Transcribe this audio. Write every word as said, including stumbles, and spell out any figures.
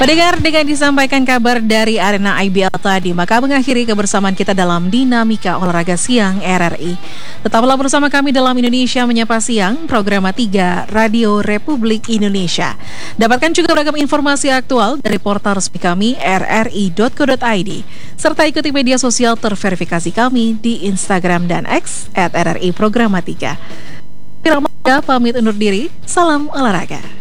Pendengar, dengan disampaikan kabar dari arena I B L tadi, maka mengakhiri kebersamaan kita dalam Dinamika Olahraga Siang R R I. Tetaplah bersama kami dalam Indonesia Menyapa Siang, program tiga Radio Republik Indonesia. Dapatkan juga beragam informasi aktual dari portal resmi kami r r i dot co dot i d, serta ikuti media sosial terverifikasi kami di Instagram dan X at R R I Programa tiga. Pamit undur diri, salam olahraga.